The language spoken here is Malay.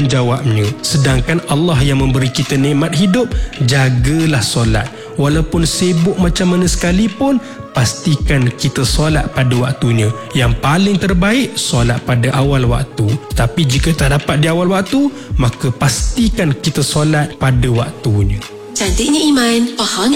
tanggungjawabnya. Sedangkan Allah yang memberi kita nikmat hidup, jagalah solat. Walaupun sibuk macam mana sekalipun, pastikan kita solat pada waktunya. Yang paling terbaik, solat pada awal waktu. Tapi jika tak dapat di awal waktu, maka pastikan kita solat pada waktunya. Cantiknya iman, faham